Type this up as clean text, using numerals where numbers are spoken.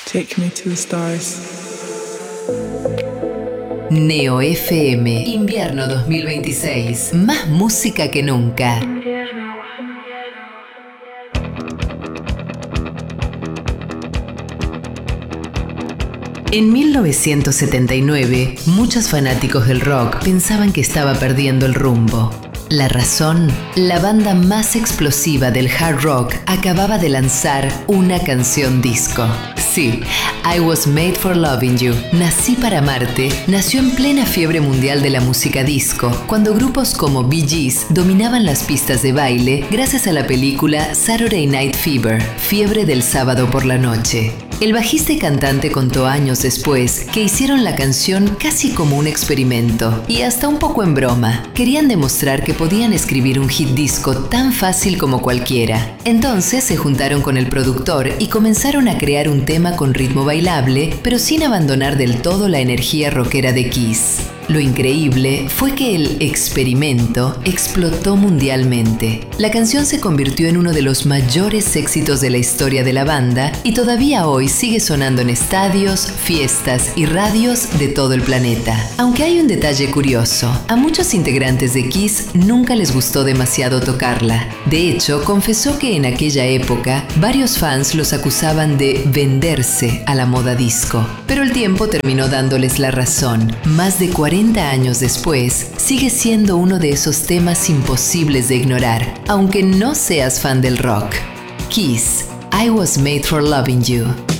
Take me to the stars. Neo FM, invierno 2026. Más música que nunca. En 1979, muchos fanáticos del rock pensaban que estaba perdiendo el rumbo. La razón, la banda más explosiva del hard rock acababa de lanzar una canción disco. Sí, I Was Made for Loving You, Nací para amarte, nació en plena fiebre mundial de la música disco, cuando grupos como Bee Gees dominaban las pistas de baile gracias a la película Saturday Night Fever, Fiebre del sábado por la noche. El bajista y cantante contó años después que hicieron la canción casi como un experimento y hasta un poco en broma. Querían demostrar que podían escribir un hit disco tan fácil como cualquiera. Entonces se juntaron con el productor y comenzaron a crear un tema con ritmo bailable, pero sin abandonar del todo la energía rockera de Kiss. Lo increíble fue que el experimento explotó mundialmente. La canción se convirtió en uno de los mayores éxitos de la historia de la banda y todavía hoy sigue sonando en estadios, fiestas y radios de todo el planeta. Aunque hay un detalle curioso, a muchos integrantes de Kiss nunca les gustó demasiado tocarla. De hecho, confesó que en aquella época varios fans los acusaban de venderse a la moda disco. Pero el tiempo terminó dándoles la razón. Más de 40 años después, sigue siendo uno de esos temas imposibles de ignorar, aunque no seas fan del rock. Kiss, I Was Made for Loving You.